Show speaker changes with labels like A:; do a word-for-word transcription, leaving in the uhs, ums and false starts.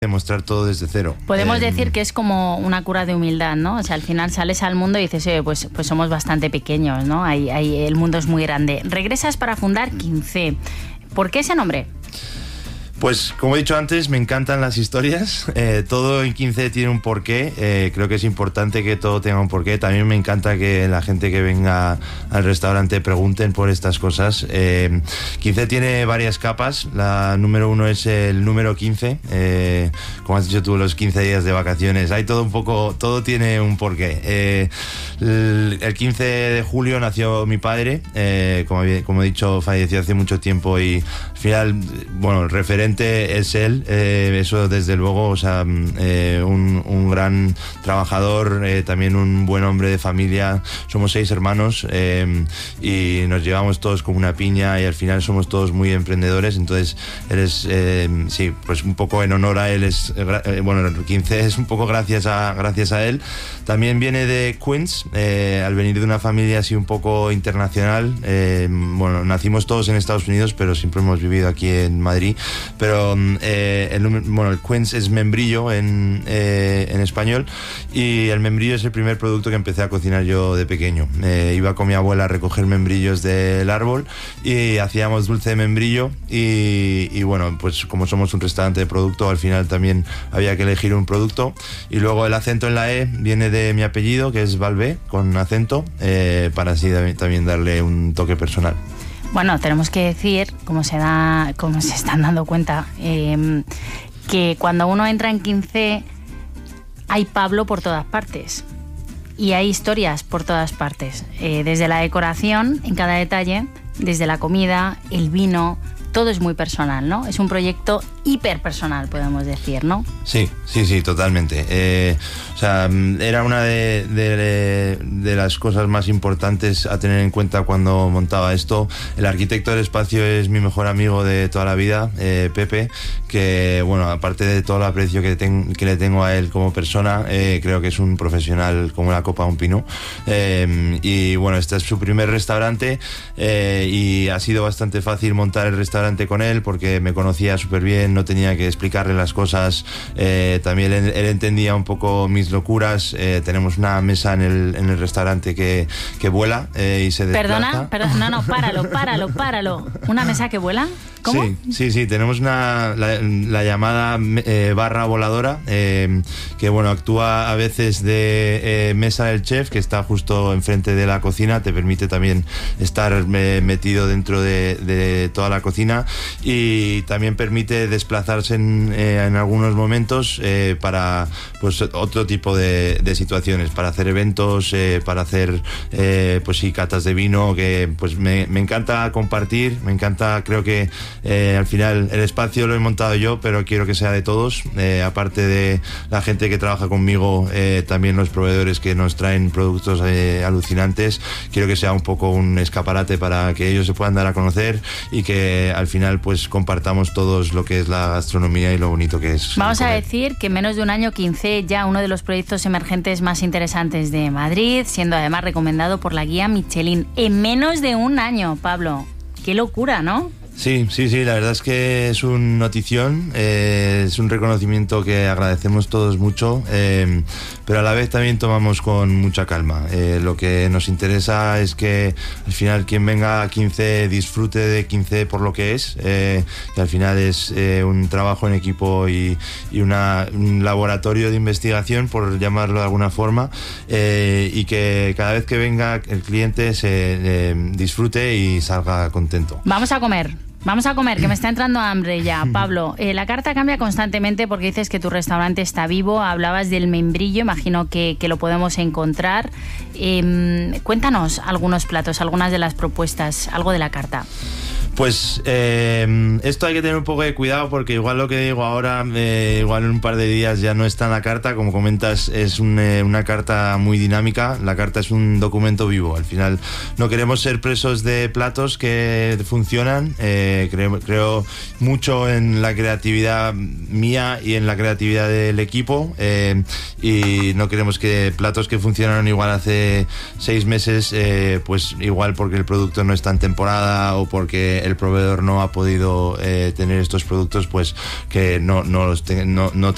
A: demostrar todo desde cero.
B: Podemos
A: eh,
B: decir que es como una cura de humildad, ¿no? O sea, al final sales al mundo y dices, oye, pues, pues somos bastante pequeños, ¿no? Ahí, ahí el mundo es muy grande. Regresas para fundar quince. ¿Por qué ese nombre?
A: Pues como he dicho antes, me encantan las historias, eh, todo en quince tiene un porqué, eh, creo que es importante que todo tenga un porqué. También me encanta que la gente que venga al restaurante pregunten por estas cosas. eh, quince tiene varias capas, la número uno es el número quince, eh, como has dicho tú, los quince días de vacaciones, hay todo un poco, todo tiene un porqué. eh, el, el quince de julio nació mi padre, eh, como, como he dicho, falleció hace mucho tiempo y al final, bueno, el referente es él, eh, eso desde luego, o sea, eh, un, un gran trabajador, eh, también un buen hombre de familia. Somos seis hermanos eh, y nos llevamos todos como una piña y al final somos todos muy emprendedores, entonces él es, eh, sí, pues un poco en honor a él, es, eh, bueno, el quince es un poco gracias a, gracias a él. También viene de Queens, eh, al venir de una familia así un poco internacional, eh, bueno, nacimos todos en Estados Unidos, pero siempre hemos vivido aquí en Madrid. Pero eh, el, bueno, el Queens es membrillo en, eh, en español, y el membrillo es el primer producto que empecé a cocinar yo de pequeño. Eh, iba con mi abuela a recoger membrillos del árbol y hacíamos dulce de membrillo y, y bueno, pues como somos un restaurante de producto, al final también había que elegir un producto. Y luego el acento en la E viene de mi apellido, que es Valvé, con acento, eh, para así también darle un toque personal.
B: Bueno, tenemos que decir, como se da, como se están dando cuenta, eh, que cuando uno entra en quince hay Pablo por todas partes y hay historias por todas partes, eh, desde la decoración en cada detalle, desde la comida, el vino, todo es muy personal, ¿no? Es un proyecto hiperpersonal, podemos decir, ¿no?
A: Sí, sí, sí, totalmente. Eh, o sea, era una de, de, de las cosas más importantes a tener en cuenta cuando montaba esto. El arquitecto del espacio es mi mejor amigo de toda la vida, eh, Pepe, que, bueno, aparte de todo el aprecio que, ten, que le tengo a él como persona, eh, creo que es un profesional como la copa de un pino. Eh, y, bueno, este es su primer restaurante eh, y ha sido bastante fácil montar el restaurante con él porque me conocía súper bien, no tenía que explicarle las cosas, eh, también él, él entendía un poco mis locuras. Eh, tenemos una mesa en el, en el restaurante que, que vuela eh, y se desplaza.
B: Perdona, perdona, no, no, páralo, páralo, páralo. ¿Una mesa que vuela? ¿Cómo?
A: Sí, sí, sí, tenemos una, la, la llamada eh, barra voladora, eh, que bueno, actúa a veces de eh, mesa del chef, que está justo enfrente de la cocina, te permite también estar eh, metido dentro de, de toda la cocina, y también permite desplazarse en, eh, en algunos momentos eh, para pues otro tipo de, de situaciones, para hacer eventos, eh, para hacer eh, pues sí, catas de vino, que pues me, me encanta compartir, me encanta, creo que Eh, al final el espacio lo he montado yo, pero quiero que sea de todos, eh, aparte de la gente que trabaja conmigo, eh, también los proveedores que nos traen productos eh, alucinantes. Quiero que sea un poco un escaparate para que ellos se puedan dar a conocer y que al final pues compartamos todos lo que es la gastronomía y lo bonito que es.
B: Vamos a
A: comer.
B: decir que en menos de un año quince ya uno de los proyectos emergentes más interesantes de Madrid, siendo además recomendado por la guía Michelin. En menos de un año, Pablo. Qué locura, ¿no?
A: Sí, sí, sí, la verdad es que es un notición, eh, es un reconocimiento que agradecemos todos mucho, eh, pero a la vez también tomamos con mucha calma. Eh, lo que nos interesa es que al final quien venga a quince disfrute de quince por lo que es, eh, que al final es eh, un trabajo en equipo y, y una, un laboratorio de investigación, por llamarlo de alguna forma, eh, y que cada vez que venga el cliente se eh, disfrute y salga contento.
B: Vamos a comer. Vamos a comer, que me está entrando hambre ya. Pablo, eh, la carta cambia constantemente porque dices que tu restaurante está vivo. Hablabas del membrillo, imagino que, que lo podemos encontrar. Eh, cuéntanos algunos platos, algunas de las propuestas, algo de la carta.
A: Pues eh, esto hay que tener un poco de cuidado porque igual lo que digo ahora, eh, igual en un par de días ya no está en la carta. Como comentas, es un, eh, una carta muy dinámica. La carta es un documento vivo. Al final no queremos ser presos de platos que funcionan. Eh, creo, creo mucho en la creatividad mía y en la creatividad del equipo, eh, y no queremos que platos que funcionaron igual hace seis meses, eh, pues igual porque el producto no está en temporada o porque el proveedor no ha podido eh, tener estos productos, pues que no, no los te, no, no